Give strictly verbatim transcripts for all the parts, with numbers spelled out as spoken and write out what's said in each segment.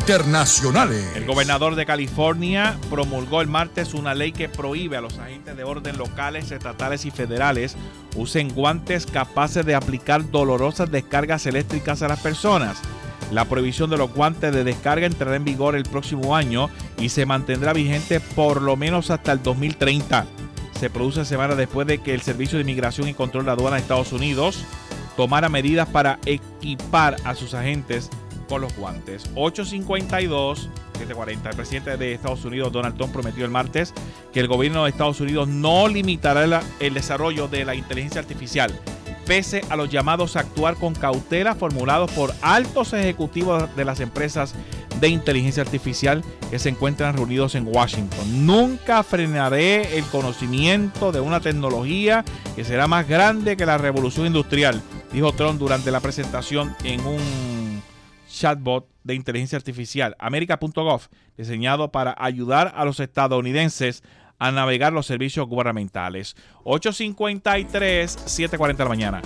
internacionales. El gobernador de California promulgó el martes una ley que prohíbe a los agentes de orden locales, estatales y federales usen guantes capaces de aplicar dolorosas descargas eléctricas a las personas. La prohibición de los guantes de descarga entrará en vigor el próximo año y se mantendrá vigente por lo menos hasta el dos mil treinta. Se produce semanas después de que el Servicio de Inmigración y Control de Aduanas de Estados Unidos tomara medidas para equipar a sus agentes con los guantes. ocho cincuenta y dos, siete cuarenta. El presidente de Estados Unidos, Donald Trump, prometió el martes que el gobierno de Estados Unidos no limitará la, el desarrollo de la inteligencia artificial, pese a los llamados a actuar con cautela formulados por altos ejecutivos de las empresas de inteligencia artificial que se encuentran reunidos en Washington. Nunca frenaré el conocimiento de una tecnología que será más grande que la revolución industrial, dijo Trump durante la presentación en un chatbot de inteligencia artificial, America punto gov, diseñado para ayudar a los estadounidenses a navegar los servicios gubernamentales. ocho cincuenta y tres, siete cuarenta de la mañana.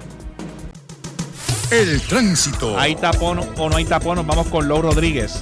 El tránsito. ¿Hay tapón o no hay tapón? Nos vamos con Lou Rodríguez.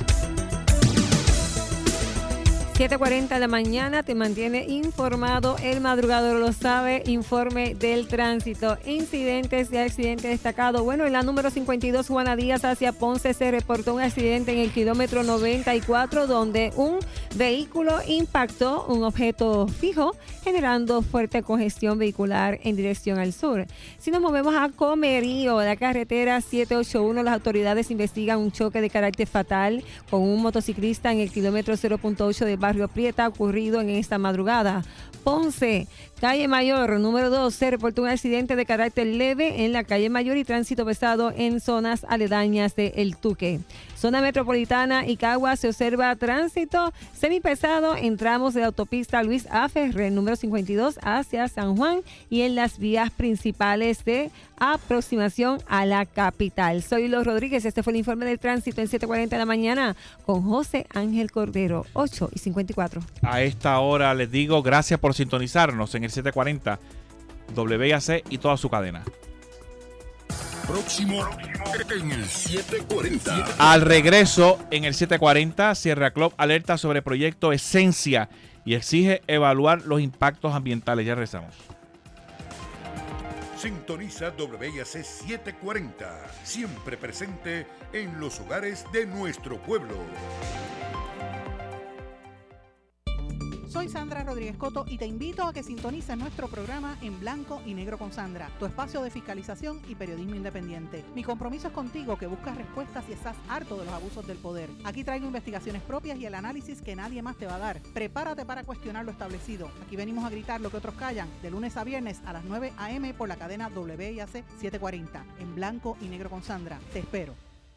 siete cuarenta de la mañana te mantiene informado. El madrugador lo sabe. Informe del tránsito. Incidentes y accidentes destacados. Bueno, en la número cincuenta y dos, Juana Díaz hacia Ponce, se reportó un accidente en el kilómetro noventa y cuatro donde un vehículo impactó un objeto fijo, generando fuerte congestión vehicular en dirección al sur. Si nos movemos a Comerío, la carretera siete ochenta y uno, las autoridades investigan un choque de carácter fatal con un motociclista en el kilómetro cero punto ocho de Barrio Prieta, ocurrido en esta madrugada. Ponce, calle Mayor, número dos, se reportó un accidente de carácter leve en la calle Mayor y tránsito pesado en zonas aledañas de El Tuque. Zona metropolitana y Cagua se observa tránsito semipesado en tramos de la autopista Luis A. Ferrer, número cincuenta y dos, hacia San Juan y en las vías principales de aproximación a la capital. Soy Lou Rodríguez, este fue el informe del tránsito en siete cuarenta de la mañana con José Ángel Cordero, ocho y cincuenta y cuatro. A esta hora les digo gracias por sintonizarnos en el siete cuarenta W I A C y toda su cadena. Próximo en el siete cuarenta. Al regreso en el siete cuarenta, Sierra Club alerta sobre proyecto Esencia y exige evaluar los impactos ambientales. Ya regresamos. Sintoniza W I A C setecientos cuarenta, siempre presente en los hogares de nuestro pueblo. Soy Sandra Rodríguez Coto y te invito a que sintonices nuestro programa En Blanco y Negro con Sandra, tu espacio de fiscalización y periodismo independiente. Mi compromiso es contigo, que buscas respuestas y estás harto de los abusos del poder. Aquí traigo investigaciones propias y el análisis que nadie más te va a dar. Prepárate para cuestionar lo establecido. Aquí venimos a gritar lo que otros callan, de lunes a viernes a las nueve a eme por la cadena W I A C setecientos cuarenta. En Blanco y Negro con Sandra. Te espero.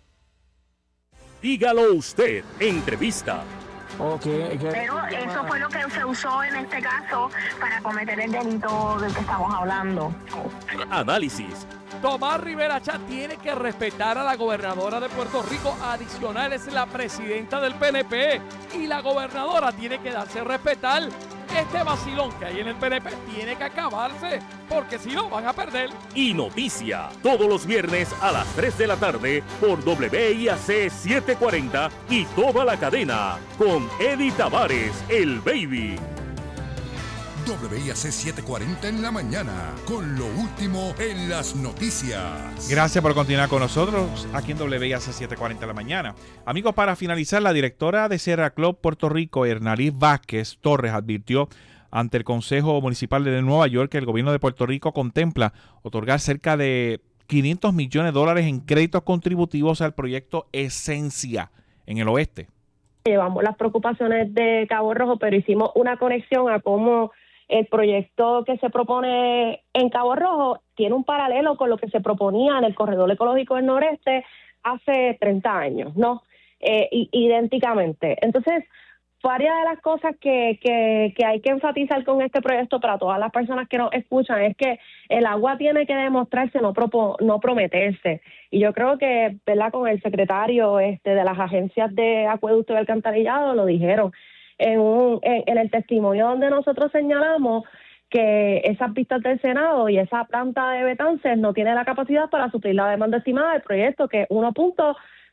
Dígalo usted, entrevista. Okay, okay. Pero eso fue lo que se usó en este caso para cometer el delito del que estamos hablando. Análisis. Tomás Rivera Chat tiene que respetar a la gobernadora de Puerto Rico. Adicional, es la presidenta del P N P y la gobernadora tiene que darse a respetar. Este vacilón que hay en el P N P tiene que acabarse, porque si no van a perder. Y noticia, todos los viernes a las tres de la tarde por W I A C setecientos cuarenta y toda la cadena con Eddie Tavares, el Baby. W I A C setecientos cuarenta en la mañana, con lo último en las noticias. Gracias por continuar con nosotros aquí en W I A C setecientos cuarenta en la mañana. Amigos, para finalizar, la directora de Sierra Club Puerto Rico, Hernalí Vázquez Torres, advirtió ante el Consejo Municipal de Nueva York que el gobierno de Puerto Rico contempla otorgar cerca de quinientos millones de dólares en créditos contributivos al proyecto Esencia en el oeste. Llevamos las preocupaciones de Cabo Rojo, pero hicimos una conexión a cómo el proyecto que se propone en Cabo Rojo tiene un paralelo con lo que se proponía en el Corredor Ecológico del Noreste hace treinta años, ¿no? Eh, idénticamente. Entonces, varias de las cosas que, que, que hay que enfatizar con este proyecto para todas las personas que nos escuchan es que el agua tiene que demostrarse, no, propo, no prometerse. Y yo creo que, ¿verdad?, con el secretario este, de las agencias de acueducto y alcantarillado lo dijeron. En, un, en, en el testimonio donde nosotros señalamos que esas vistas del Senado y esa planta de Betances no tiene la capacidad para suplir la demanda estimada del proyecto, que es uno punto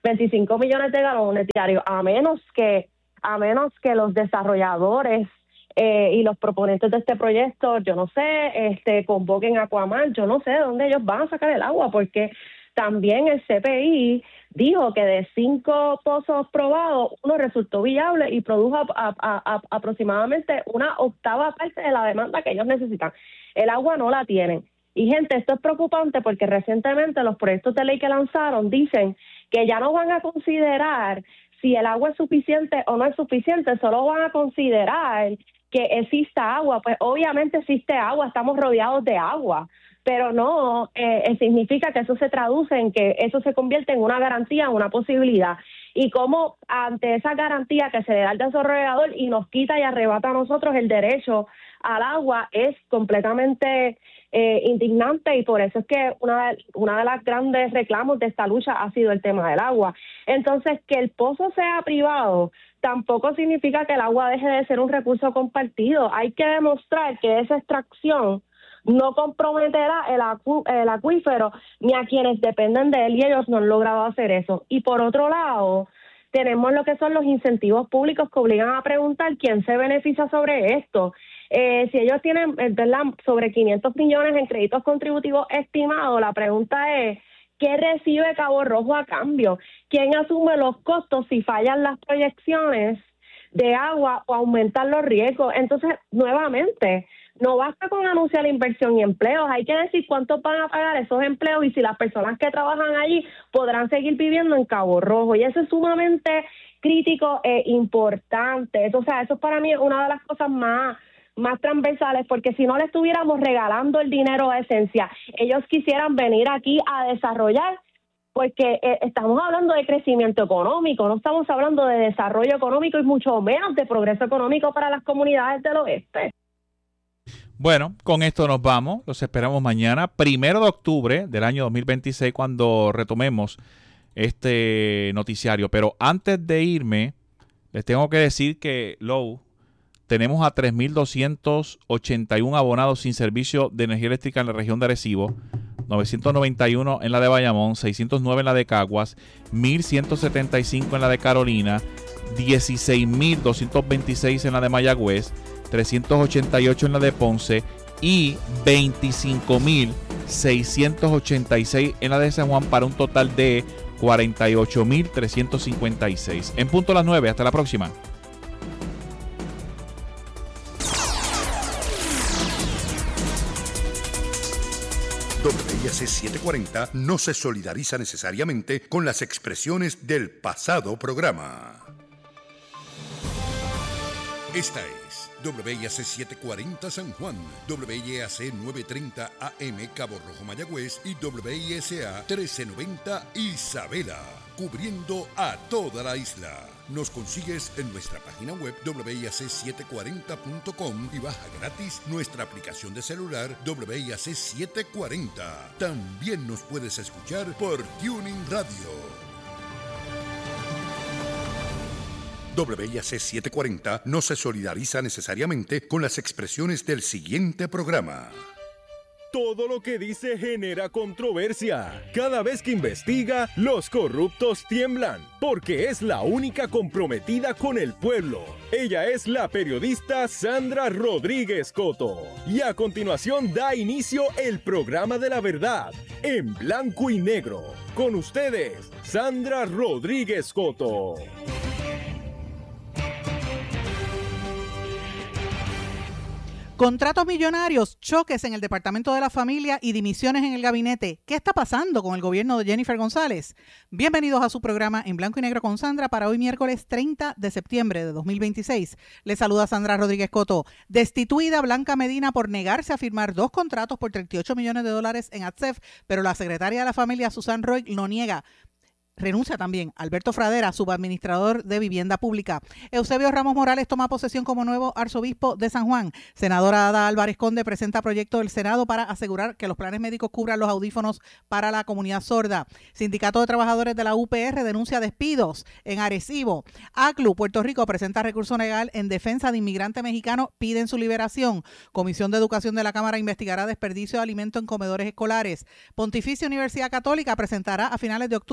veinticinco millones de galones diarios, a menos que, a menos que los desarrolladores eh, y los proponentes de este proyecto, yo no sé, este, convoquen a Aquaman, yo no sé de dónde ellos van a sacar el agua, porque también el C P I dijo que de cinco pozos probados, uno resultó viable y produjo a, a, a, aproximadamente una octava parte de la demanda que ellos necesitan. El agua no la tienen. Y, gente, esto es preocupante porque recientemente los proyectos de ley que lanzaron dicen que ya no van a considerar si el agua es suficiente o no es suficiente, solo van a considerar que exista agua. Pues obviamente existe agua, estamos rodeados de agua, pero no eh, significa que eso se traduce en que eso se convierte en una garantía, en una posibilidad. Y cómo ante esa garantía que se le da al desarrollador y nos quita y arrebata a nosotros el derecho al agua es completamente eh, indignante, y por eso es que una de, una de las grandes reclamos de esta lucha ha sido el tema del agua. Entonces, que el pozo sea privado tampoco significa que el agua deje de ser un recurso compartido. Hay que demostrar que esa extracción no comprometerá el, acu el acuífero ni a quienes dependen de él, y ellos no han logrado hacer eso. Y por otro lado, tenemos lo que son los incentivos públicos que obligan a preguntar quién se beneficia sobre esto. Eh, si ellos tienen, ¿verdad?, sobre quinientos millones en créditos contributivos estimados, la pregunta es, ¿qué recibe Cabo Rojo a cambio? ¿Quién asume los costos si fallan las proyecciones de agua o aumentan los riesgos? Entonces, nuevamente, no basta con anunciar la inversión y empleos, hay que decir cuántos van a pagar esos empleos y si las personas que trabajan allí podrán seguir viviendo en Cabo Rojo. Y eso es sumamente crítico e importante. Eso, o sea, eso para mí es una de las cosas más, más transversales, porque si no le estuviéramos regalando el dinero a Esencia, ellos quisieran venir aquí a desarrollar, porque eh, estamos hablando de crecimiento económico, no estamos hablando de desarrollo económico y mucho menos de progreso económico para las comunidades del oeste. Bueno, con esto nos vamos. Los esperamos mañana, primero de octubre del año dos mil veintiséis, cuando retomemos este noticiario. Pero antes de irme, les tengo que decir que, Low, tenemos a tres mil doscientos ochenta y uno abonados sin servicio de energía eléctrica en la región de Arecibo, novecientos noventa y uno en la de Bayamón, seiscientos nueve en la de Caguas, mil ciento setenta y cinco en la de Carolina, dieciséis mil doscientos veintiséis en la de Mayagüez, trescientos ochenta y ocho en la de Ponce y veinticinco mil seiscientos ochenta y seis en la de San Juan, para un total de cuarenta y ocho mil trescientos cincuenta y seis. En punto a las nueve. Hasta la próxima. W I A C setecientos cuarenta no se solidariza necesariamente con las expresiones del pasado programa. Esta es W I A C setecientos cuarenta San Juan, W I A C novecientos treinta A M Cabo Rojo Mayagüez y W I S A trece noventa Isabela, cubriendo a toda la isla. Nos consigues en nuestra página web W I A C setecientos cuarenta punto com y baja gratis nuestra aplicación de celular W I A C setecientos cuarenta. También nos puedes escuchar por TuneIn Radio. W I A C setecientos cuarenta no se solidariza necesariamente con las expresiones del siguiente programa. Todo lo que dice genera controversia. Cada vez que investiga, los corruptos tiemblan, porque es la única comprometida con el pueblo. Ella es la periodista Sandra Rodríguez Coto. Y a continuación da inicio el programa de la verdad, en blanco y negro. Con ustedes, Sandra Rodríguez Coto. Contratos millonarios, choques en el Departamento de la Familia y dimisiones en el gabinete. ¿Qué está pasando con el gobierno de Jennifer González? Bienvenidos a su programa En Blanco y Negro con Sandra para hoy miércoles treinta de septiembre de dos mil veintiséis. Les saluda Sandra Rodríguez Coto. Destituida Blanca Medina por negarse a firmar dos contratos por treinta y ocho millones de dólares en A T S E F, pero la secretaria de la Familia, Susan Roy, lo niega. Renuncia también Alberto Fradera, subadministrador de Vivienda Pública. Eusebio Ramos Morales toma posesión como nuevo arzobispo de San Juan. Senadora Ada Álvarez Conde presenta proyecto del Senado para asegurar que los planes médicos cubran los audífonos para la comunidad sorda. Sindicato de Trabajadores de la U P R denuncia despidos en Arecibo. A C L U Puerto Rico presenta recurso legal en defensa de inmigrante mexicano, piden su liberación. Comisión de Educación de la Cámara investigará desperdicio de alimentos en comedores escolares. Pontificia Universidad Católica presentará a finales de octubre la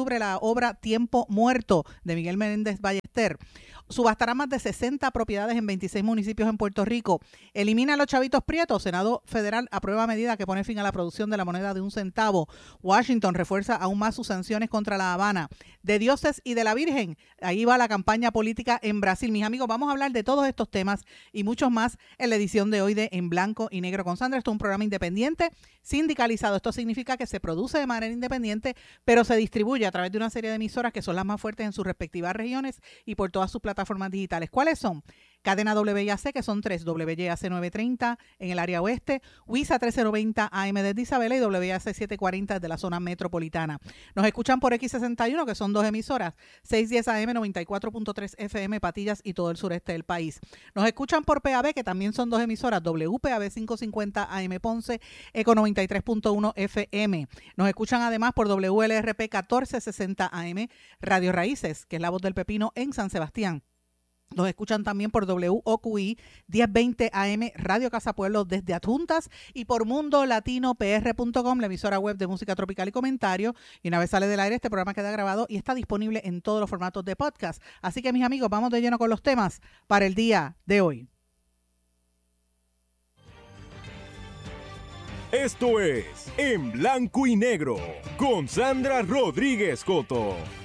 obra Tiempo Muerto de Miguel Menéndez Ballester. Subastará más de sesenta propiedades en veintiséis municipios en Puerto Rico. Elimina a los chavitos prietos. Senado Federal aprueba medida que pone fin a la producción de la moneda de un centavo. Washington refuerza aún más sus sanciones contra La Habana. De dioses y de la Virgen. Ahí va la campaña política en Brasil. Mis amigos, vamos a hablar de todos estos temas y muchos más en la edición de hoy de En Blanco y Negro con Sandra. Esto es un programa independiente, sindicalizado. Esto significa que se produce de manera independiente, pero se distribuye a través de una serie de emisoras que son las más fuertes en sus respectivas regiones y por todas sus plataformas digitales. ¿Cuáles son? Cadena W I A C, que son tres, W I A C novecientos treinta en el área oeste, WISA trece noventa A M desde Isabela y W I A C setecientos cuarenta desde la zona metropolitana. Nos escuchan por X sesenta y uno, que son dos emisoras, seiscientos diez A M, noventa y cuatro punto tres F M, Patillas y todo el sureste del país. Nos escuchan por P A B, que también son dos emisoras, W P A B quinientos cincuenta A M Ponce, Eco noventa y tres punto uno F M. Nos escuchan además por W L R P catorce sesenta A M, Radio Raíces, que es la voz del pepino en San Sebastián. Nos escuchan también por W O Q I diez veinte A M, Radio Casa Pueblo desde Adjuntas y por mundo latino p r punto com, la emisora web de música tropical y comentario. Y una vez sale del aire, este programa queda grabado y está disponible en todos los formatos de podcast. Así que, mis amigos, vamos de lleno con los temas para el día de hoy. Esto es En Blanco y Negro con Sandra Rodríguez Coto.